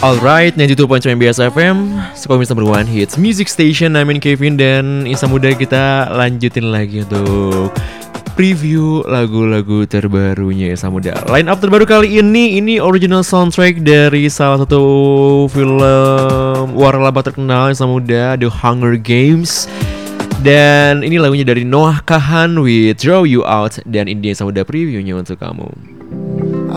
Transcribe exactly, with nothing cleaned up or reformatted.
Alright, sembilan puluh dua koma sembilan B S F M, Sukamis number one hits music station. I'm Kevin dan Insan Muda. Kita lanjutin lagi untuk preview lagu-lagu terbarunya Insan Muda. Line up terbaru kali ini, ini original soundtrack dari salah satu film waralaba terkenal Insan Muda, The Hunger Games. Dan ini lagunya dari Noah Kahan with Draw You Out. Dan ini Insan Muda previewnya untuk kamu.